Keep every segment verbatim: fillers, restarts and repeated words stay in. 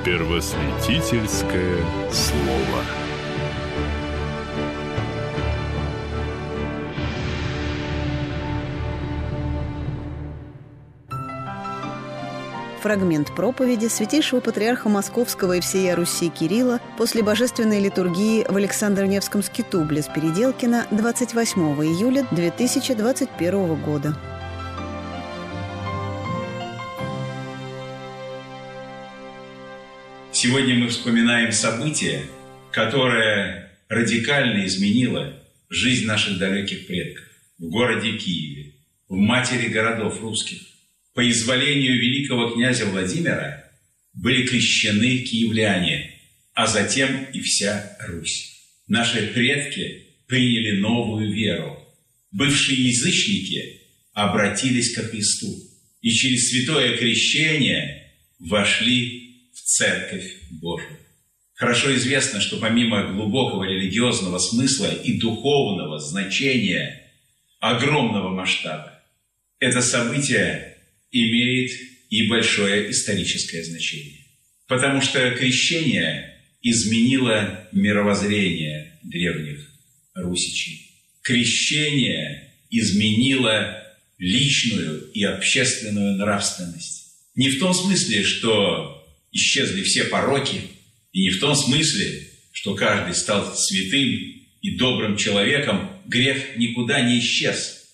Первосвятительское слово. Фрагмент проповеди святейшего патриарха Московского и всея Руси Кирилла после божественной литургии в Александро-Невском скиту близ Переделкина двадцать восьмого июля две тысячи двадцать первого года. Сегодня мы вспоминаем событие, которое радикально изменило жизнь наших далеких предков в городе Киеве, в матери городов русских. По изволению великого князя Владимира были крещены киевляне, а затем и вся Русь. Наши предки приняли новую веру. Бывшие язычники обратились ко Христу и через святое крещение вошли в Церковь Божию. Хорошо известно, что помимо глубокого религиозного смысла и духовного значения огромного масштаба, это событие имеет и большое историческое значение. Потому что крещение изменило мировоззрение древних русичей. Крещение изменило личную и общественную нравственность. Не в том смысле, что исчезли все пороки, и не в том смысле, что каждый стал святым и добрым человеком, грех никуда не исчез.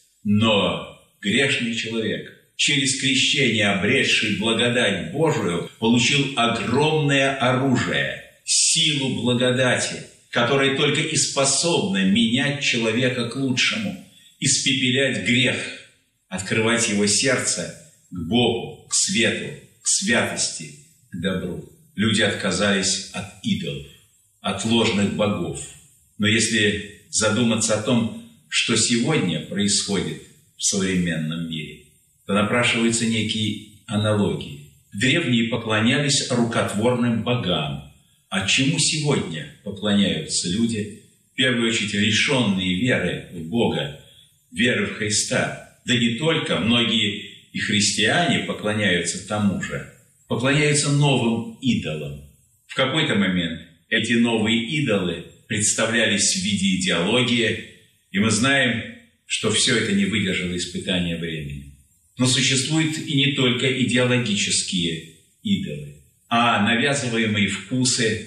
Но грешный человек, через крещение, обретший благодать Божию, получил огромное оружие, силу благодати, которая только и способна менять человека к лучшему, испепелять грех, открывать его сердце к Богу, к свету, к святости, к добру. Люди отказались от идолов, от ложных богов. Но если задуматься о том, что сегодня происходит в современном мире, то напрашиваются некие аналогии. Древние поклонялись рукотворным богам. А чему сегодня поклоняются люди? В первую очередь лишенные веры в Бога, веры в Христа. Да не только, многие и христиане поклоняются тому же. Поклоняются новым идолам. В какой-то момент эти новые идолы представлялись в виде идеологии, и мы знаем, что все это не выдержало испытания времени. Но существуют и не только идеологические идолы, а навязываемые вкусы,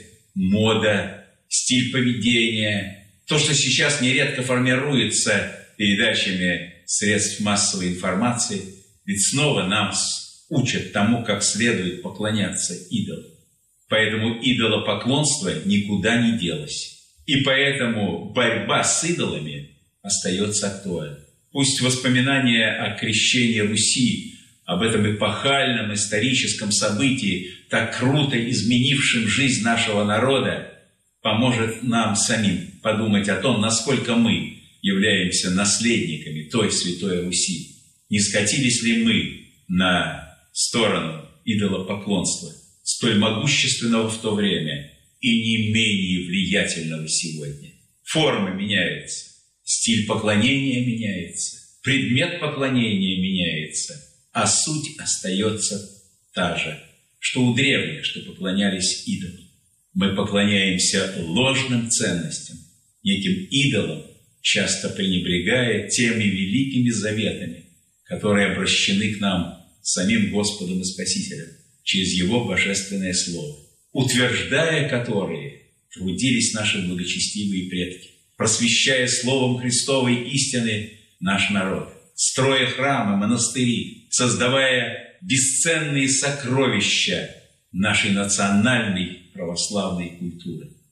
мода, стиль поведения, то, что сейчас нередко формируется передачами средств массовой информации, ведь снова нам учат тому, как следует поклоняться идолу. Поэтому идолопоклонство никуда не делось. И поэтому борьба с идолами остается актуальной. Пусть воспоминания о крещении Руси, об этом эпохальном историческом событии, так круто изменившем жизнь нашего народа, поможет нам самим подумать о том, насколько мы являемся наследниками той Святой Руси. Не скатились ли мы на сторону идолопоклонства, столь могущественного в то время и не менее влиятельного сегодня? Форма меняется. Стиль поклонения меняется, предмет поклонения меняется, а суть остается та же, что у древних, что поклонялись идолам. Мы поклоняемся ложным ценностям, неким идолам, часто пренебрегая теми великими заветами, которые обращены к нам самим Господом и Спасителем через Его божественное Слово, утверждая которые трудились наши благочестивые предки, просвещая Словом Христовой истины наш народ, строя храмы, монастыри, создавая бесценные сокровища нашей национальной православной культуры.